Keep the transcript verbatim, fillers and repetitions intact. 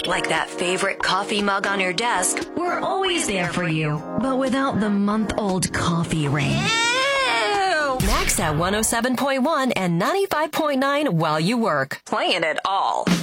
Like that favorite coffee mug on your desk, we're always there for you, but without the month-old coffee rain. Next at one oh seven point one and ninety-five point nine while you work. Playing it all.